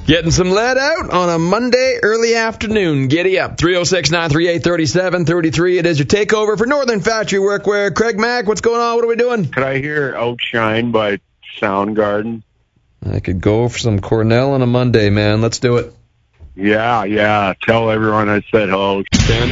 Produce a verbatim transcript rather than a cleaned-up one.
Getting some lead out on a Monday early afternoon. Giddy up. three oh six, nine three eight, three seven three three. It is your takeover for Northern Factory Workwear. Craig Mack, what's going on? What are we doing? Could I hear Outshine by Soundgarden? I could go for some Cornell on a Monday, man. Let's do it. Yeah, yeah. Tell everyone I said hello. ten